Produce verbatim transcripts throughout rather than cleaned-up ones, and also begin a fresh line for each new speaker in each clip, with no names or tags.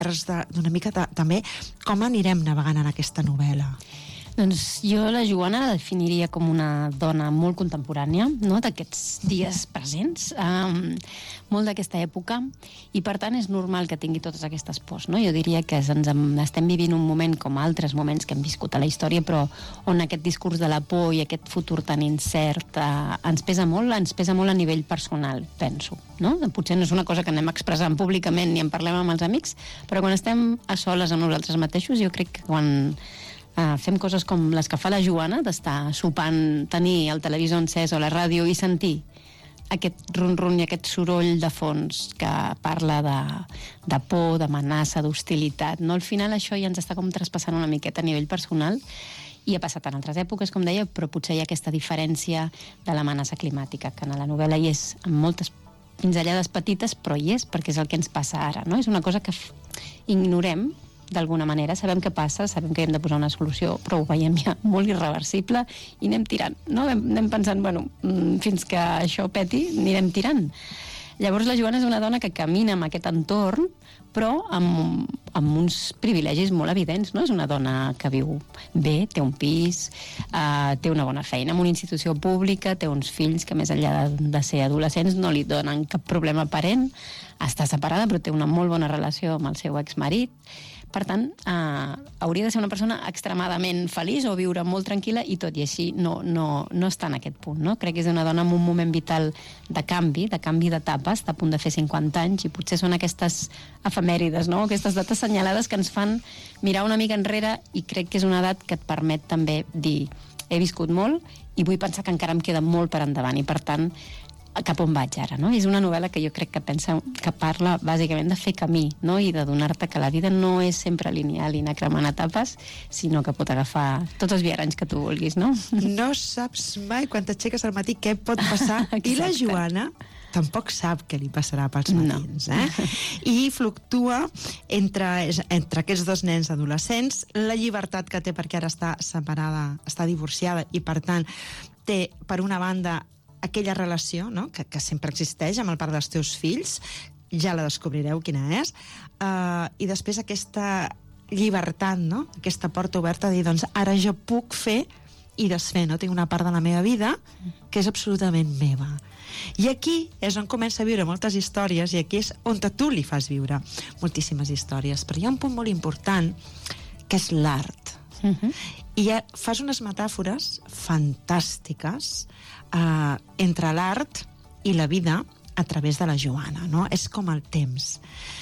d'una mica de, també com anirem navegant en aquesta novel·la.
Doncs jo la Joana la definiria com una dona molt contemporània, no?, d'aquests dies presents, um, molt d'aquesta època, i per tant és normal que tingui totes aquestes pors, no? Jo diria que ens estem vivint un moment com altres moments que hem viscut a la història, però on aquest discurs de la por i aquest futur tan incert uh, ens pesa molt, ens pesa molt a nivell personal, penso, no? Potser no és una cosa que anem expressant públicament ni en parlem amb els amics, però quan estem a soles amb nosaltres mateixos, jo crec que quan Uh, fem coses com les que fa la Joana, d'estar sopant, tenir el televisor encès o la ràdio i sentir aquest rum-rum i aquest soroll de fons que parla de, de por, d'amenaça, d'hostilitat, no? Al final això ja ens està com traspassant una miqueta a nivell personal, i ha passat en altres èpoques, com deia, però potser hi ha aquesta diferència de l'amenaça climàtica, que en la novel·la hi és amb moltes pinzellades petites, però hi és, perquè és el que ens passa ara, no? És una cosa que f- ignorem d'alguna manera, sabem què passa, sabem que hem de posar una solució, però ho veiem ja molt irreversible i anem tirant, no? Anem pensant, bueno, fins que això peti, anirem tirant. Llavors la Joana és una dona que camina en aquest entorn, però amb, amb uns privilegis molt evidents, no? És una dona que viu bé, té un pis, eh, té una bona feina en una institució pública, té uns fills que més enllà de, de ser adolescents no li donen cap problema aparent, està separada però té una molt bona relació amb el seu exmarit. Per tant, eh, hauria de ser una persona extremadament feliç o viure molt tranquil·la, i tot i així no, no, no està en aquest punt, no? Crec que és una dona en un moment vital de canvi, de canvi d'etapa, està a punt de fer cinquanta anys, i potser són aquestes efemèrides, no? Aquestes dates senyalades que ens fan mirar una mica enrere, i crec que és una edat que et permet també dir he viscut molt i vull pensar que encara em queda molt per endavant, i per tant cap on vaig ara, no? És una novel·la que jo crec que pensa, que parla bàsicament de fer camí, no? I de donar-te que la vida no és sempre lineal i anar cremant etapes, sinó que pot agafar tots els viaranys que tu vulguis, no?
No saps mai quan t'aixeques al matí què pot passar. I la Joana tampoc sap què li passarà pels matins, no. eh? I fluctua entre, entre aquests dos nens adolescents, la llibertat que té perquè ara està separada, està divorciada, i per tant té, per una banda, aquella relació, no?, que, que sempre existeix amb el pare dels teus fills, ja la descobrireu quina és, uh, i després aquesta llibertat, no?, aquesta porta oberta de dir, doncs ara jo puc fer i desfer, no? Tinc una part de la meva vida que és absolutament meva. I aquí és on comença a viure moltes històries, i aquí és on tu li fas viure moltíssimes històries, però hi ha un punt molt important que és l'art. Uh-huh. I ja fas unes metàfores fantàstiques Uh, entre l'art i la vida a través de la Joana, no? És com el temps.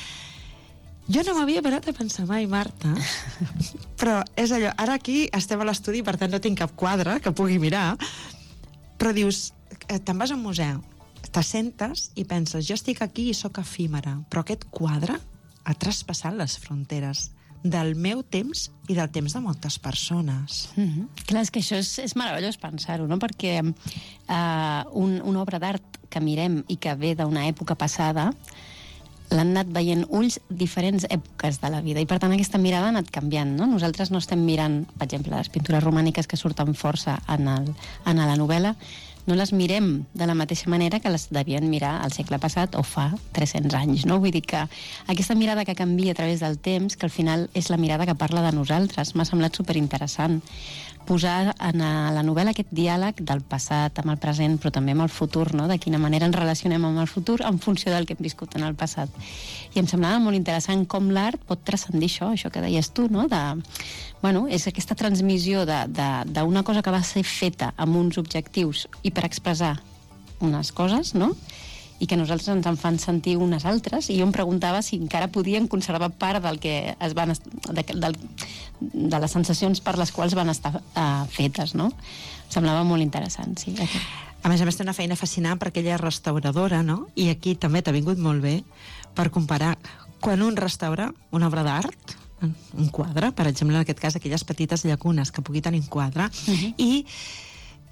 Jo no m'havia parat a pensar mai, Marta, però és allò, ara aquí estem a l'estudi, per tant no tinc cap quadre que pugui mirar, però dius, te'n vas a un museu, t'assentes i penses, jo estic aquí i sóc efímera, però aquest quadre ha traspassat les fronteres del meu temps i del temps de moltes persones.
Mm-hmm. Clar, és que això és, és meravellós pensar-ho, no? Perquè uh, un, una obra d'art que mirem i que ve d'una època passada l'han anat veient ulls diferents èpoques de la vida, i per tant aquesta mirada ha anat canviant, no? Nosaltres no estem mirant, per exemple, les pintures romàniques que surten força en, el, en la novel·la, no les mirem de la mateixa manera que les devien mirar al segle passat o fa tres-cents anys, no? Vull dir que aquesta mirada que canvia a través del temps, que al final és la mirada que parla de nosaltres, m'ha semblat superinteressant. Posar en la novel·la aquest diàleg del passat amb el present, però també amb el futur, no? De quina manera ens relacionem amb el futur en funció del que hem viscut en el passat. I em semblava molt interessant com l'art pot transcendir això, això que deies tu, no? De, bueno, és aquesta transmissió d'una cosa que va ser feta amb uns objectius i per expressar unes coses, no? I que nosaltres ens en fan sentir unes altres, i jo em preguntava si encara podien conservar part del que es van de, de, de les sensacions per les quals van estar uh, fetes, no? Em semblava molt interessant, sí.
A més a més té una feina fascinant perquè ella és restauradora, no? I aquí també t'ha vingut molt bé per comparar quan un restaura una obra d'art, un quadre, per exemple, en aquest cas aquelles petites llacunes que pugui tenir un quadre, uh-huh. i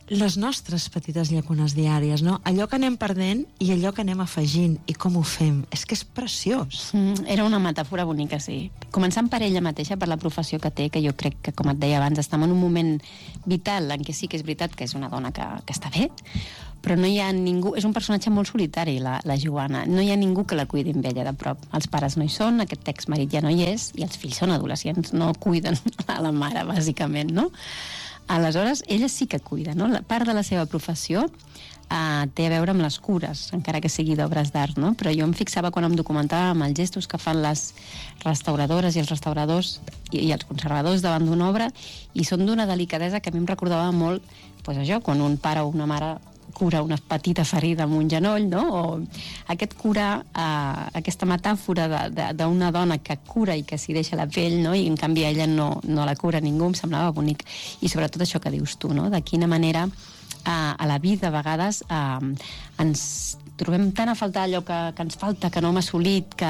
les nostres petites llacunes diàries, no? Allò que anem perdent i allò que anem afegint, i com ho fem. És que és preciós.
Mm, era una metàfora bonica, sí. Començant per ella mateixa, per la professió que té, que jo crec que, com et deia abans, estem en un moment vital en què sí que és veritat que és una dona que, que està bé, però no hi ha ningú... És un personatge molt solitari, la, la Joana. No hi ha ningú que la cuidi amb ella de prop. Els pares no hi són, aquest exmarit ja no hi és, i els fills són adolescents, no cuiden a la mare, bàsicament, no? Aleshores, ella sí que cuida, no? La part de la seva professió eh, té a veure amb les cures, encara que sigui d'obres d'art, no? Però jo em fixava quan em documentava amb els gestos que fan les restauradores i els restauradors i, i els conservadors davant d'una obra, i són d'una delicadesa que a mi em recordava molt, doncs això, quan un pare o una mare cura una petita ferida amb un genoll, no? O aquest curar, eh, aquesta metàfora d'una dona que cura i que s'hi deixa la pell, no? I en canvi ella no, no la cura ningú, em semblava bonic. I sobretot això que dius tu, no? De quina manera eh, a la vida a vegades eh, ens trobem tant a faltar allò que, que ens falta, que no hem assolit, que,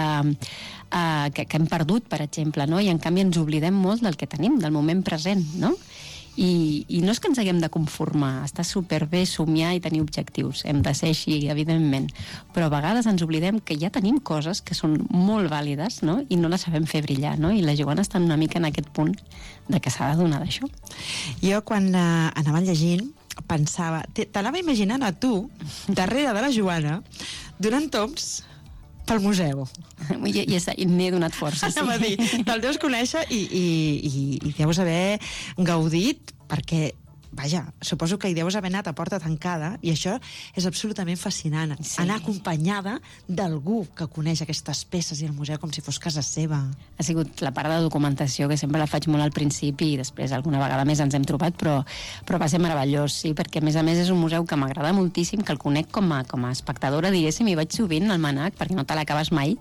eh, que, que hem perdut, per exemple, no? I en canvi ens oblidem molt del que tenim, del moment present, no? I, i no és que ens haguem de conformar, està superbé somiar i tenir objectius, hem de ser així, evidentment, però a vegades ens oblidem que ja tenim coses que són molt vàlides, no? I no les sabem fer brillar, no? I la Joana està una mica en aquest punt de que s'ha de donar d'això.
Jo, quan uh, anava llegint, pensava... T'anava imaginant a tu, darrere de la Joana, donant toms pel museu.
I, i, i n'he donat força, sí.
Anava a dir, te'l deus conèixer i, i, i, i deus haver gaudit, perquè, vaja, suposo que hi deus haver anat a porta tancada, i això és absolutament fascinant. Sí. Anar acompanyada d'algú que coneix aquestes peces i el museu com si fos casa seva.
Ha sigut la part de documentació, que sempre la faig molt al principi i després alguna vegada més ens hem trobat, però, però va ser meravellós, sí, perquè a més a més és un museu que m'agrada moltíssim, que el conec com a, com a espectadora, diguéssim, i vaig sovint al Manac, perquè no te l'acabes mai.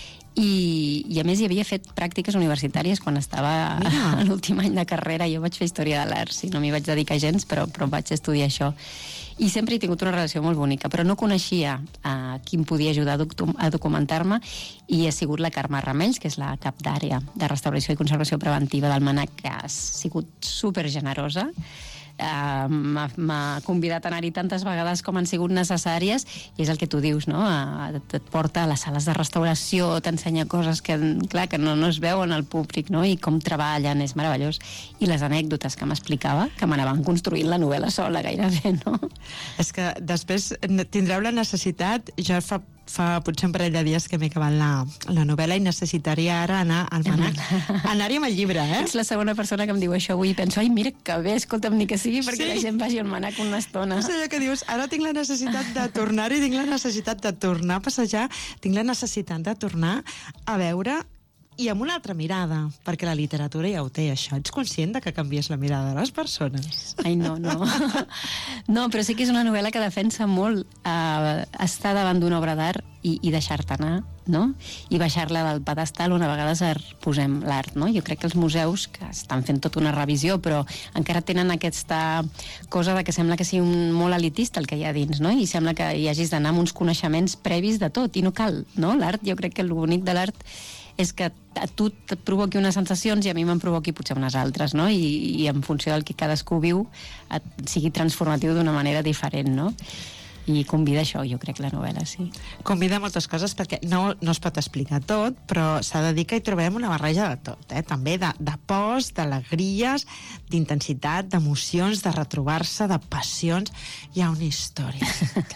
I, i a més hi havia fet pràctiques universitàries quan estava a l'últim any de carrera. Jo vaig fer Història de l'Art, sí, no m'hi vaig dedicar gens, però, però vaig estudiar això. I sempre he tingut una relació molt bonica, però no coneixia uh, qui em podia ajudar a, docu a documentar-me, i ha sigut la Carme Ramells, que és la cap d'àrea de restauració i conservació preventiva del Manac, que ha sigut supergenerosa. Uh, m'ha convidat a anar-hi tantes vegades com han sigut necessàries, i és el que tu dius, no? Uh, et porta a les sales de restauració, t'ensenya coses que, clar, que no, no es veuen al públic, no? I com treballen, és meravellós. I les anècdotes que m'explicava, que m'anaven construint la novel·la sola gairebé, no?
És que després tindreu la necessitat, jo fa fa potser un parell de dies que m'he acabat la, la novel·la i necessitaria ara anar al Manac, anar-hi amb el llibre, eh?
Ets la segona persona que em diu això avui, i penso, ai, mira que bé, escolta'm, ni que sigui perquè sí, la gent vagi al Manac una estona.
És allò que dius, ara tinc la necessitat de tornar-hi, tinc la necessitat de tornar a passejar, tinc la necessitat de tornar a veure, i amb una altra mirada, perquè la literatura ja ho té, això. Ets conscient de que canvies la mirada de les persones?
Ai, no, no. No, però sí que és una novel·la que defensa molt eh, estar davant d'una obra d'art i, i deixar-te anar, no? I baixar-la del pedestal on a vegades posem l'art, no? Jo crec que els museus, que estan fent tota una revisió, però encara tenen aquesta cosa de que sembla que sigui un, molt elitista el que hi ha dins, no? I sembla que hi hagis d'anar amb uns coneixements previs de tot, i no cal, no? L'art, jo crec que el bonic de l'art és que a tu et provoqui unes sensacions i a mi me'n provoqui potser unes altres, no? I, i en funció del que cadascú viu et sigui transformatiu d'una manera diferent, no? I convida això, jo crec, la novel·la, sí.
Convida moltes coses perquè no, no es pot explicar tot, però s'ha de dir que hi trobem una barreja de tot, eh? També de, de pors, d'alegries, d'intensitat, d'emocions, de retrobar-se, de passions. Hi ha una història.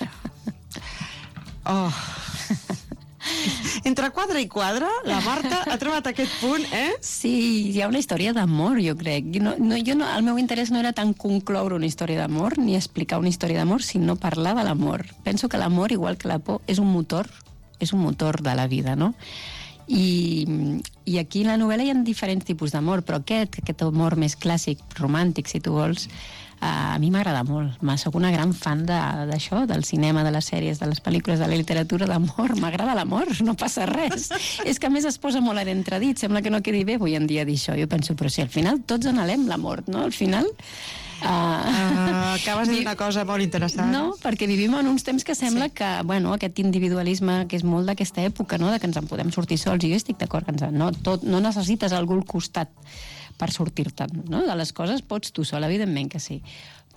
Oh... Entre quadre i quadre, la Marta ha trobat aquest punt, eh?
Sí, hi ha una història d'amor, jo crec. No, no, jo no, el meu interès no era tant concloure una història d'amor, ni explicar una història d'amor, sinó parlar de l'amor. Penso que l'amor, igual que la por, és un motor, és un motor de la vida, no? I, i aquí en la novel·la hi ha diferents tipus d'amor, però aquest, aquest amor més clàssic, romàntic, si tu vols, a mi m'agrada molt. Soc una gran fan d'això, de, del cinema, de les sèries, de les pel·lícules, de la literatura d'amor. M'agrada l'amor, no passa res. És que a més es posa molt en entredit, sembla que no quedi bé avui en dia dir això. Jo penso, però si al final tots anhelem la mort, no? Al final...
Uh, uh, acabes de dir una cosa molt interessant.
No, perquè vivim en uns temps que sembla sí. que, bueno, aquest individualisme que és molt d'aquesta època, no?, de que ens en podem sortir sols, i jo estic d'acord que ens en, no, tot, no necessites algú al costat per sortir-te'n, no? De les coses pots tu sol, evidentment que sí.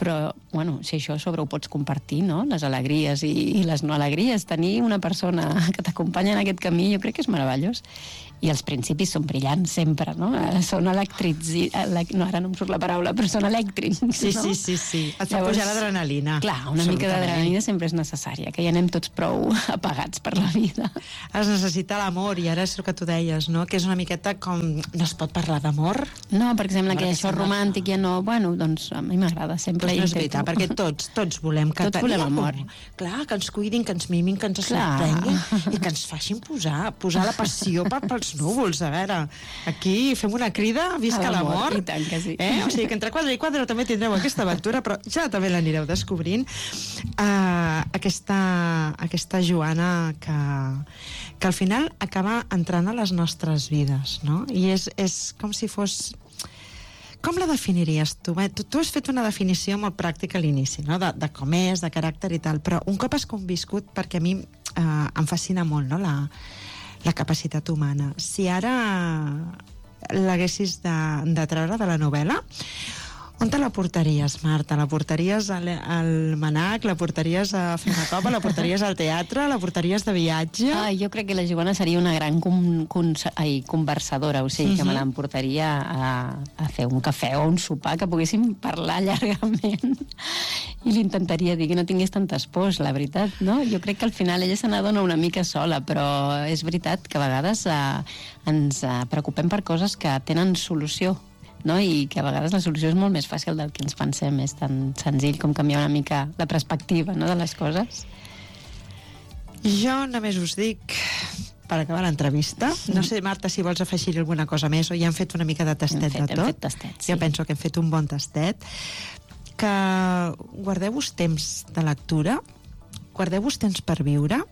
però, bueno, si això sobre ho pots compartir, no?, les alegries i, i les no alegries, tenir una persona que t'acompanya en aquest camí, jo crec que és meravellós. I els principis són brillants sempre, no? Són electrics, elec... no, ara no em surt la paraula, però són elèctrics,
sí,
no?
Sí, sí, sí. Et fa pujar l'adrenalina.
Clar, una mica d'adrenalina sempre és necessària, que ja anem tots prou apagats per la vida.
Es necessita l'amor, i ara és el que tu deies, no?, que és una miqueta com... No es pot parlar d'amor?
No, per exemple, que això romàntic ja no... Bueno, doncs a mi m'agrada sempre.
Pues no és veritat, perquè tots, tots volem que
tots volem amor.
Clar, que ens cuidin, que ens mimin, que ens sorprenguin i que ens facin posar, posar la passió per, pels núvols, a veure. Aquí fem una crida, visca l'amor.
I tant que sí.
Eh? O sigui que entre quadre i quadre també tindreu aquesta aventura, però ja també l'anireu descobrint. Uh, aquesta, aquesta Joana que, que al final acaba entrant a les nostres vides, no? I és, és com si fos... Com la definiries tu? Bé, tu, tu has fet una definició molt pràctica a l'inici, no?, de, de com és, de caràcter i tal, però un cop has conviscut, perquè a mi eh, em fascina molt, no?, la, la capacitat humana. Si ara l'haguessis de, de treure de la novel·la, on te la portaries, Marta? La portaries al, al Manac? La portaries a fer una copa? La portaries al teatre? La portaries de viatge?
Ah, jo crec que la Joana seria una gran com, com, ai, conversadora, o sigui, uh-huh. que me l'emportaria a, a fer un cafè o un sopar, que poguéssim parlar llargament. I li intentaria dir que no tingués tantes pors, la veritat, no? Jo crec que al final ella se n'adona una mica sola, però és veritat que a vegades eh, ens eh, preocupem per coses que tenen solució, no? I que a vegades la solució és molt més fàcil del que ens pensem, és tan senzill com canviar una mica la perspectiva, no?, de les coses.
Jo només us dic, per acabar l'entrevista, no sé, Marta, si vols afegir alguna cosa més, o ja hem fet una mica de tastet
fet,
de tot.
Hem fet tastet, sí.
Jo penso que hem fet un bon tastet. Que guardeu-vos temps de lectura, guardeu-vos temps per viure,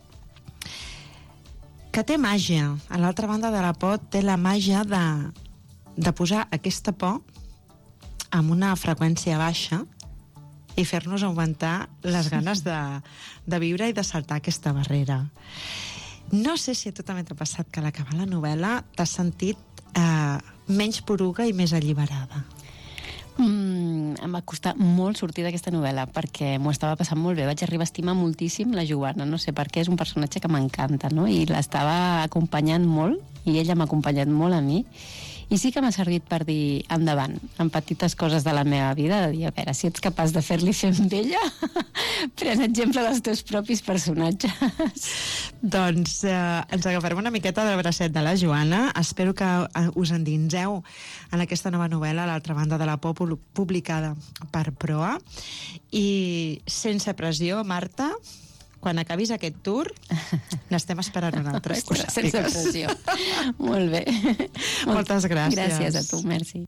que té màgia. A l'altra banda de la por té la màgia de de posar aquesta por amb una freqüència baixa i fer-nos augmentar les ganes de, de viure i de saltar aquesta barrera. No sé si a tu també t'ha passat que a l'acabar la novel·la t'has sentit eh, menys poruga i més alliberada.
Mm, em va costar molt sortir d'aquesta novel·la perquè m'ho estava passant molt bé. Vaig arribar a estimar moltíssim la Joana, no sé per què, és un personatge que m'encanta, no? I l'estava acompanyant molt i ella m'ha acompanyat molt a mi. I sí que m'ha servit per dir endavant, en petites coses de la meva vida, de dir, a veure, si ets capaç de fer-li fer amb ella, pren exemple dels teus propis personatges.
Doncs eh, ens agafarem una miqueta del bracet de la Joana. Espero que eh, us endinseu en aquesta nova novel·la, a l'altra banda de la por, publicada per Proa. I sense pressió, Marta, quan acabis aquest tour, n'estem esperant un altre. Eh,
Ostres, sense pressió. Molt bé.
Moltes gràcies.
Gràcies a tu, merci.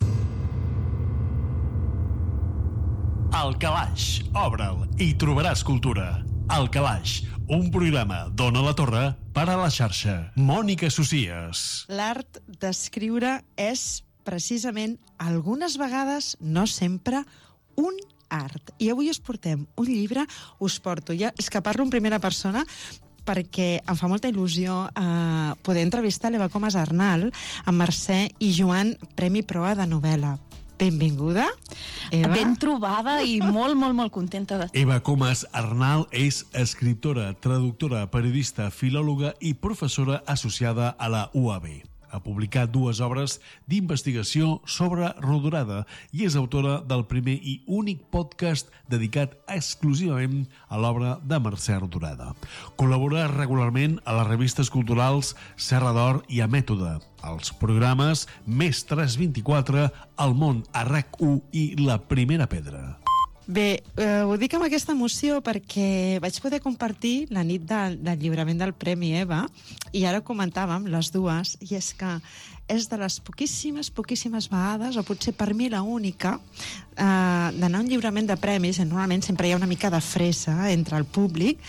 El Calaix, obre'l i trobaràs cultura. El Calaix, un programa d'Ona la Torre per a la xarxa. Mònica Socies.
L'art d'escriure és precisament, algunes vegades, no sempre, un art. I avui us portem un llibre, us porto, ja, és que parlo en primera persona perquè em fa molta il·lusió eh, poder entrevistar l'Eva Comas Arnal, amb Mercè i Joan, Premi Proa de novel·la. Benvinguda, Eva.
Ben trobada i molt, molt, molt contenta de...
Eva Comas Arnal és escriptora, traductora, periodista, filòloga i professora associada a la U A B. Ha publicat dues obres d'investigació sobre Rodoreda i és autora del primer i únic podcast dedicat exclusivament a l'obra de Mercè Rodoreda. Col·labora regularment a les revistes culturals Serra d'Or i a Mètode, als programes Més tres vint-i-quatre, El món a R A C u i La primera pedra.
Bé, eh, ho dic amb aquesta emoció perquè vaig poder compartir la nit del, del lliurament del Premi Eva i ara comentàvem les dues, i és que és de les poquíssimes, poquíssimes vegades, o potser per mi la única, eh, d'anar a un lliurament de premis, i normalment sempre hi ha una mica de fressa entre el públic,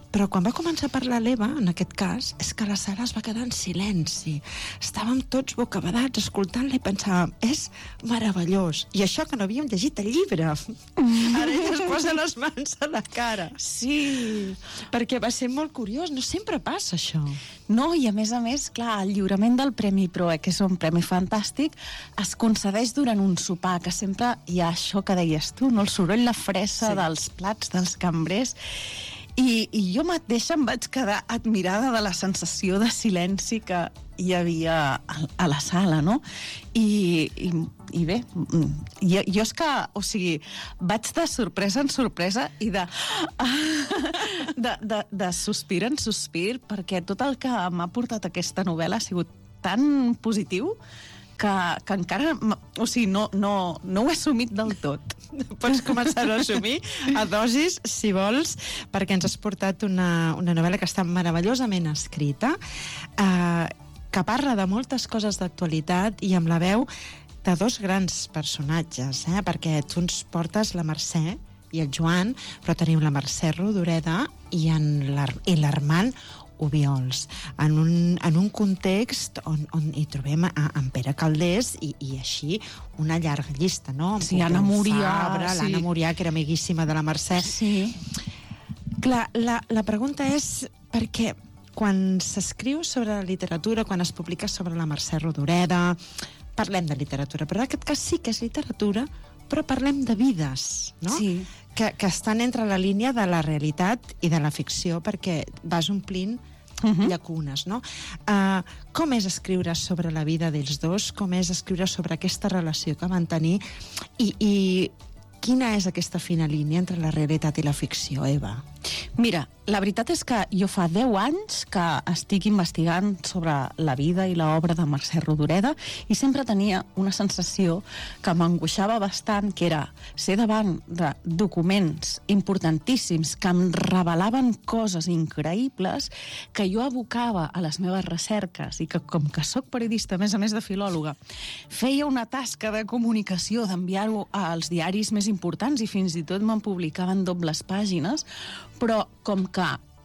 Però quan va començar a parlar l'Eva, en aquest cas, és que la sala es va quedar en silenci. Estàvem tots bocabadats escoltant-la i pensàvem, és meravellós. I això que no havíem llegit el llibre. Ara ella es posa les mans a la cara.
Sí,
Perquè va ser molt curiós, no sempre passa això.
no, i a més a més, clar, el lliurament del Premi Proe, que és un premi fantàstic, es concedeix durant un sopar, que sempre hi ha això que deies tu, no? El soroll, la fressa
Sí.
dels plats, dels cambrers, i, i jo mateixa em vaig quedar admirada de la sensació de silenci que hi havia a, a la sala, no? I, i, i bé, jo, jo és que, o sigui, vaig de sorpresa en sorpresa i de, de, de, de sospir en sospir, perquè tot el que m'ha portat aquesta novel·la ha sigut tan positiu que, que encara, o sigui, no, no, no ho he assumit del tot.
Pots començar a assumir a dosis, si vols, perquè ens has portat una, una novel·la que està meravellosament escrita, eh, que parla de moltes coses d'actualitat i amb la veu de dos grans personatges, eh? Perquè tu ens portes la Mercè i el Joan, però tenim la Mercè Rodoreda i en l'Ar- i l'Armand Obiols, en un, en un context on, on hi trobem a, en Pere Calders i, i així una llarga llista, no? En
Sí,
Pompeu
Anna Murià,
Fabra,
sí.
l'Anna Murià, que era amiguíssima de la Mercè.
Sí.
Clar, la, la pregunta és per què quan s'escriu sobre la literatura, quan es publica sobre la Mercè Rodoreda, parlem de literatura, però en aquest cas sí que és literatura, però parlem de vides, no?
Sí.
Que, que estan entre la línia de la realitat i de la ficció, perquè vas omplint
Mhm.
llacunes, no? Uh, com és escriure sobre la vida dels dos? Com és escriure sobre aquesta relació que van tenir? I, i quina és aquesta fina línia entre la realitat i la ficció, Eva?
Mira, la veritat és que jo fa deu anys que estic investigant sobre la vida i l'obra de Mercè Rodoreda i sempre tenia una sensació que m'angoixava bastant, que era ser davant de documents importantíssims que em revelaven coses increïbles que jo abocava a les meves recerques i que, com que sóc periodista, a més a més de filòloga, feia una tasca de comunicació, d'enviar-ho als diaris més importants i fins i tot me'n publicaven dobles pàgines, però com que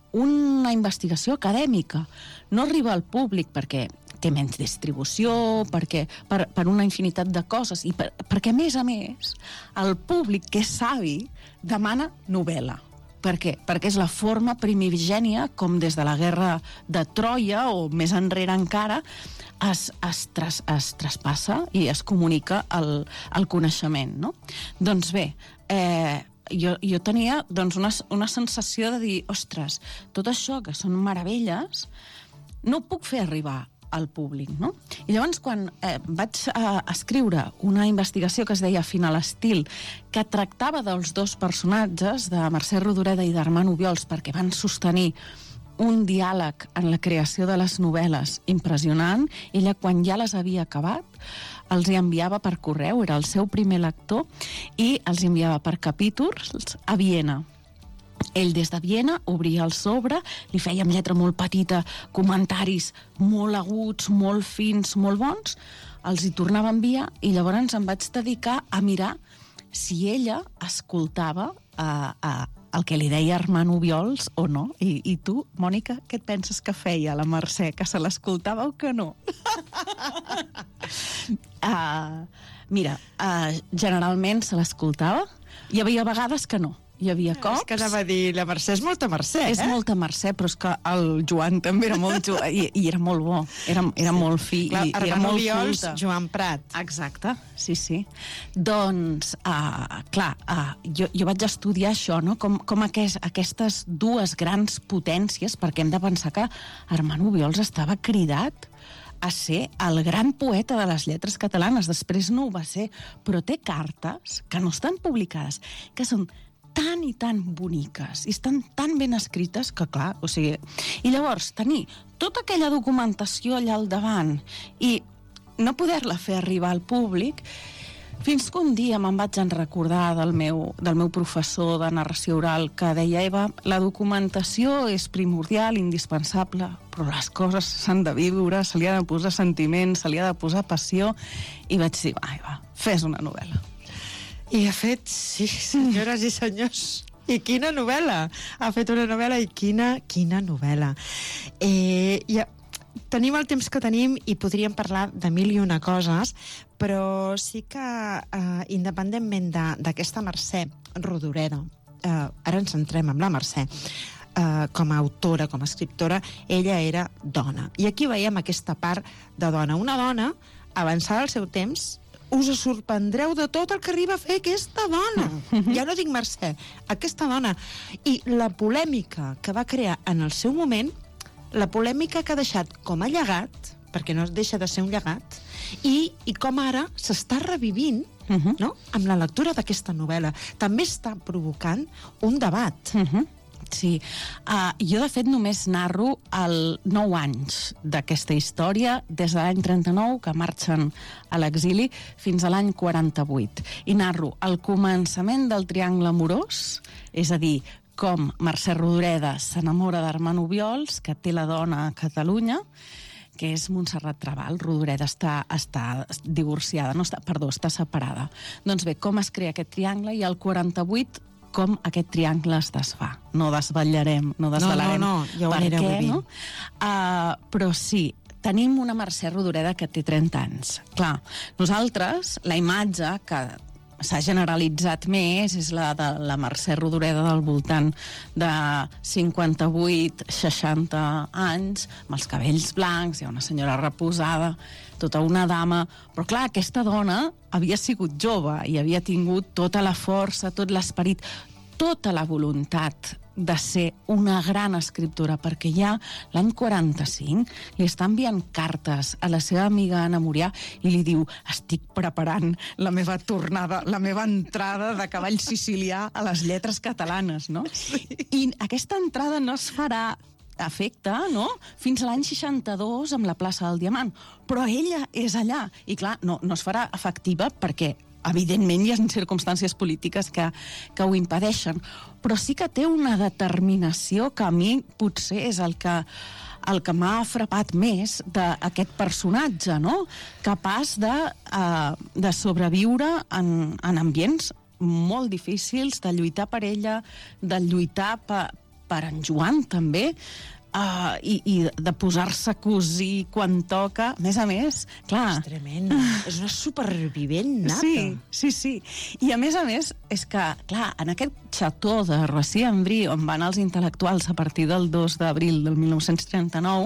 una investigació acadèmica no arriba al públic perquè té menys distribució, perquè, per, per una infinitat de coses, i per, perquè, a més a més, el públic, que és savi, demana novel·la. Per què? Perquè és la forma primigènia, com des de la guerra de Troia, o més enrere encara, es, es, tras, es traspassa i es comunica el, el coneixement, no? Doncs bé, eh, Jo, jo tenia doncs, una, una sensació de dir, ostres, tot això que són meravelles, no ho puc fer arribar al públic, no? I llavors, quan eh, vaig eh, escriure una investigació que es deia Final Estil, que tractava dels dos personatges, de Mercè Rodoreda i d'Armand Obiols, perquè van sostenir un diàleg en la creació de les novel·les impressionant. Ella, quan ja les havia acabat, els hi enviava per correu, era el seu primer lector, i els enviava per capítols a Viena. Ell des de Viena obria el sobre, li feia amb lletra molt petita comentaris molt aguts, molt fins, molt bons, els hi tornava a enviar i llavors em vaig dedicar a mirar si ella escoltava a, a, el que li deia Armand Obiols o no. I, i tu, Mònica, què et penses que feia la Mercè? Que se l'escoltava o que no? uh, mira, uh, generalment se l'escoltava. Hi havia vegades que no. Hi havia cops...
És que anava a dir, la Mercè és molta Mercè, eh?
És molta Mercè, però és que el Joan també era molt jo... I, i era molt bo, era, era sí. molt fi.
Clar,
i, i era
Armand
molt
Obiols,
culte.
Joan Prat.
Exacte, sí, sí. Doncs, uh, clar, uh, jo, jo vaig estudiar això, no? Com, com aquest, aquestes dues grans potències, perquè hem de pensar que Armand Obiols estava cridat a ser el gran poeta de les lletres catalanes. Després no ho va ser, però té cartes que no estan publicades, que són tan i tan boniques i estan tan ben escrites que, clar, o sigui... I llavors, tenir tota aquella documentació allà al davant i no poder-la fer arribar al públic, fins que un dia me'n vaig en recordar del meu, del meu professor de narració oral que deia, Eva, la documentació és primordial, indispensable, però les coses s'han de viure, se li ha de posar sentiment, se li ha de posar passió, i vaig dir, va, Eva, fes una novel·la.
I, de fet, sí, senyores i senyors, I quina novel·la! Ha fet una novel·la i quina, quina novel·la. Eh, ja, tenim el temps que tenim i podríem parlar de mil i una coses, però sí que, eh, independentment d'aquesta Mercè Rodoreda, eh, ara ens centrem en la Mercè, eh, com a autora, com a escriptora, ella era dona. I aquí veiem aquesta part de dona. Una dona avançada al seu temps. Us sorprendreu de tot el que arriba a fer aquesta dona. Ja no dic Mercè, aquesta dona. I la polèmica que va crear en el seu moment, la polèmica que ha deixat com a llegat, perquè no deixa de ser un llegat, i, i com ara s'està revivint, uh-huh. no?, amb la lectura d'aquesta novel·la. També està provocant un debat.
Uh-huh. Sí. Uh, jo, de fet, només narro el nou anys d'aquesta història, des de l'any trenta-nou, que marxen a l'exili, fins a l'any quaranta-vuit. I narro el començament del triangle amorós, és a dir, com Mercè Rodoreda s'enamora d'Armand Obiols, que té la dona a Catalunya, que és Montserrat Trabal. Rodoreda està, està divorciada, no està, perdó, està separada. Doncs bé, com es crea aquest triangle, i al quaranta-vuit com aquest triangle es desfà. No desvetllarem, no desvelarem
no, no, no, ja ho
per què,
vivint.
no? Uh, però sí, tenim una Mercè Rodoreda que té trenta anys. Clar, nosaltres, la imatge que s'ha generalitzat més és la de la Mercè Rodoreda del voltant de cinquanta-vuit seixanta anys, amb els cabells blancs, hi ha una senyora reposada, tota una dama. Però clar, aquesta dona havia sigut jove i havia tingut tota la força, tot l'esperit, tota la voluntat de ser una gran escriptora, perquè ja l'any quaranta-cinc li està enviant cartes a la seva amiga Anna Murià i li diu: estic preparant la meva tornada, la meva entrada de cavall sicilià a les lletres catalanes, no? Sí. I aquesta entrada no es farà efecte, no?, fins a l'any seixanta-dos amb la plaça del Diamant. Però ella és allà. I clar, no, no es farà efectiva perquè evidentment hi ha circumstàncies polítiques que, que ho impedeixen, però sí que té una determinació que a mi potser és el que, el que m'ha frapat més d'aquest personatge, no? Capaç de, uh, de sobreviure en, en ambients molt difícils, de lluitar per ella, de lluitar per, per en Joan, també, Uh, i, i de posar-se a cosir quan toca. A més a més, clar...
És tremend. És una supervivent nata.
Sí, sí, sí. I a més a més, és que, clar, en aquest xató de Roissy-en-Brie, on van els intel·lectuals a partir del dos d'abril del mil nou-cents trenta-nou,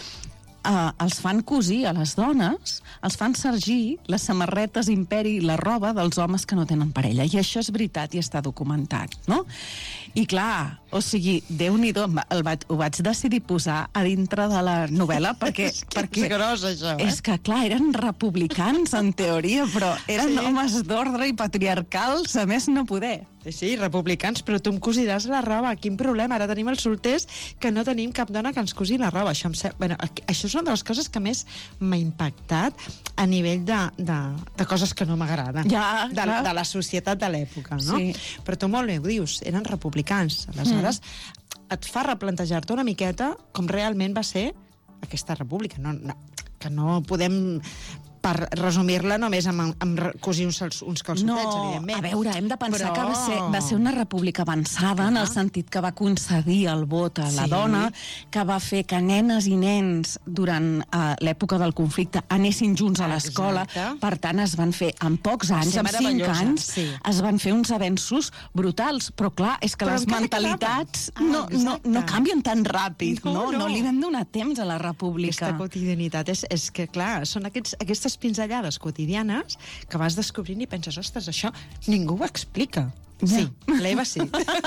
Uh, els fan cosir a les dones, els fan sergir les samarretes imperi i la roba dels homes que no tenen parella. I això és veritat i està documentat, no? I clar, o sigui, Déu-n'hi-do, el vaig, ho vaig decidir posar a dintre de la novel·la perquè...
és que
perquè
és gros, això, eh?
És que, clar, eren republicans, en teoria, però eren
Sí.
homes d'ordre i patriarcals, a més no poder.
Sí, sí, republicans, però tu em cosiràs la roba. Quin problema? Ara tenim els solters que no tenim cap dona que ens cosi la roba. Això, em sembla... bueno, això és una de les coses que més m'ha impactat a nivell de, de, de coses que no m'agraden.
Ja,
de,
clar.
de la societat de l'època, no?
Sí.
Però tu molt bé ho dius, eren republicans. Aleshores, mm. et fa replantejar-te una miqueta com realment va ser aquesta república. No, no, que no podem... per resumir-la només amb, amb cosir uns, uns calçotets,
no,
evidentment.
A veure, hem de pensar
Però...
que va ser, va ser una república avançada, ah. en el sentit que va concedir el vot a la
Sí.
dona, que va fer que nenes i nens durant uh, l'època del conflicte anessin junts a l'escola.
Exacte.
Per tant, es van fer, en pocs anys,
ser
en cinc
meravellosa,
anys,
sí.
es van fer uns avenços brutals. Però clar, és que
Però
les
encara
mentalitats
quedaven.
no,
Ah,
no, no
exacte.
canvien tan ràpid.
No,
No, no.
no.
no li vam donar temps a la república.
Aquesta quotidianitat és, és que, clar, són aquests, aquestes pinzellades quotidianes que vas descobrint i penses, ostres, això ningú ho explica.
Ja.
Sí, l'Eva sí.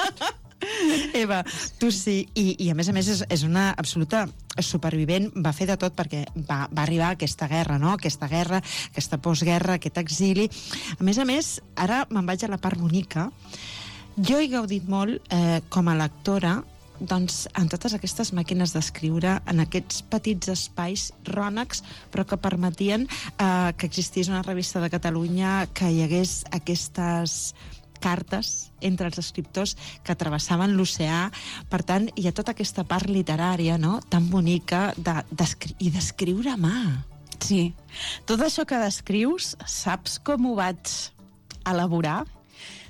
Eva, tu sí. I, i a més a més és, és una absoluta supervivent, va fer de tot perquè va, va arribar a aquesta guerra, no? Aquesta guerra, aquesta postguerra, aquest exili. A més a més, ara me'n vaig a la part bonica. Jo he gaudit molt, eh, com a lectora, doncs, en totes aquestes màquines d'escriure, en aquests petits espais rònecs, però que permetien eh, que existís una revista de Catalunya, que hi hagués aquestes cartes entre els escriptors que travessaven l'oceà. Per tant, hi ha tota aquesta part literària, no?, tan bonica de, d'escri- i d'escriure a mà.
Sí. Tot això que descrius, saps com ho vaig elaborar?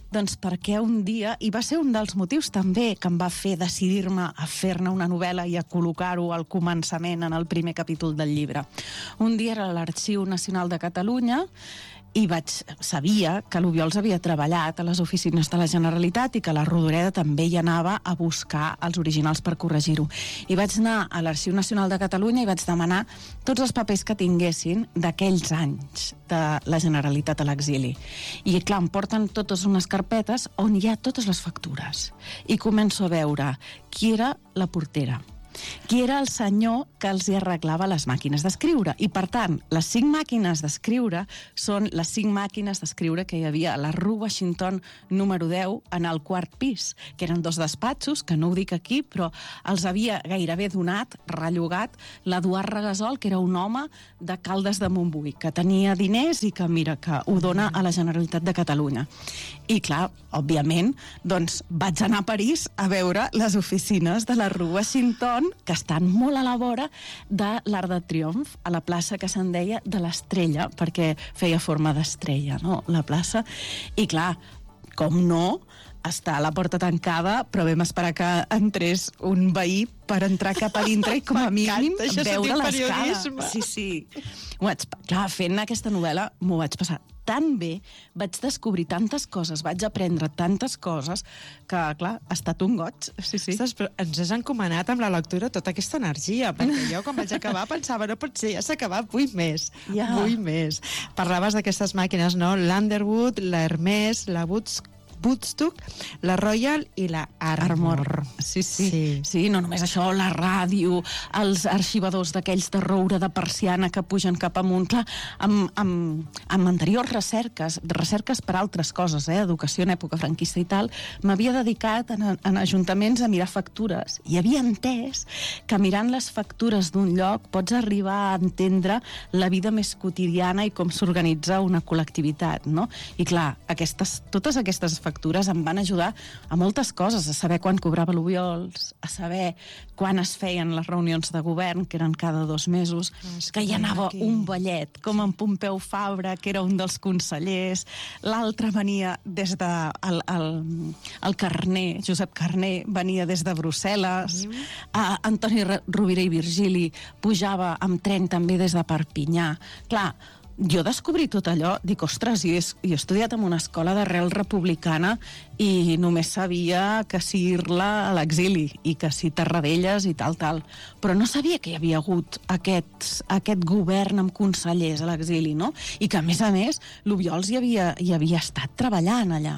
Doncs perquè un dia, i va ser un dels motius també que em va fer decidir-me a fer-ne una novel·la i a col·locar-ho al començament en el primer capítol del llibre. Un dia era a l'Arxiu Nacional de Catalunya i vaig, sabia que l'Obiols havia treballat a les oficines de la Generalitat i que la Rodoreda també hi anava a buscar els originals per corregir-ho. I vaig anar a l'Arxiu Nacional de Catalunya i vaig demanar tots els papers que tinguessin d'aquells anys de la Generalitat a l'exili. I, clar, em porten totes unes carpetes on hi ha totes les factures. I començo a veure qui era la portera, qui era el senyor que els hi arreglava les màquines d'escriure. I, per tant, les cinc màquines d'escriure són les cinc màquines d'escriure que hi havia a la Rue Washington número deu en el quart pis, que eren dos despatxos, que no ho dic aquí, però els havia gairebé donat, rellogat, l'Eduard Regasol, que era un home de Caldes de Montbui, que tenia diners i que, mira, que ho dona a la Generalitat de Catalunya. I, clar, òbviament, doncs vaig anar a París a veure les oficines de la Rue Washington, que estan molt a la vora de l'Arc de Triomf, a la plaça que se'n deia de l'Estrella, perquè feia forma d'estrella, no?, la plaça. I, clar, com no, està a la porta tancada, però vam esperar que entrés un veí per entrar cap a dintre i, com a mínim, veure l'escala. Sí, sí. Vaig, clar, fent aquesta novel·la m'ho vaig passar tan bé, vaig descobrir tantes coses, vaig aprendre tantes coses, que, clar, ha estat un goig. Sí, sí.
Ostres, però ens has encomanat amb la lectura tota aquesta energia, perquè jo, quan vaig acabar, pensava, no pot ser, ja s'ha acabat, vull més,
ja.
vull més. Parlaves d'aquestes màquines, no? L'Underwood, la Hermès, la Woods... Woodstock, la Royal i la Armor.
Armor. Sí, sí,
sí.
Sí, no només això, la ràdio, els arxivadors d'aquells de roure de persiana que pugen cap amunt. Clar, amb, amb, amb anteriors recerques, recerques per altres coses, eh, educació en època franquista i tal, m'havia dedicat en, en ajuntaments a mirar factures. I havia entès que mirant les factures d'un lloc pots arribar a entendre la vida més quotidiana i com s'organitza una col·lectivitat, no? I clar, aquestes, totes aquestes factures factures em van ajudar a moltes coses, a saber quan cobrava l'Obiols, a saber quan es feien les reunions de govern, que eren cada dos mesos, que hi anava aquí un ballet, com en Pompeu Fabra, que era un dels consellers, l'altre venia des de... El, el, el Carner, Josep Carner, venia des de Brussel·les, a Antoni Rovira i Virgili pujava amb tren també des de Perpinyà. Clar, jo descobrí tot allò, dic, ostres, jo he, jo he estudiat en una escola d'arrel republicana i només sabia que si Irla a l'exili i que si Tarradellas i tal, tal. Però no sabia que hi havia hagut aquest, aquest govern amb consellers a l'exili, no? I que, a més a més, l'Obiols hi havia, hi havia estat treballant allà.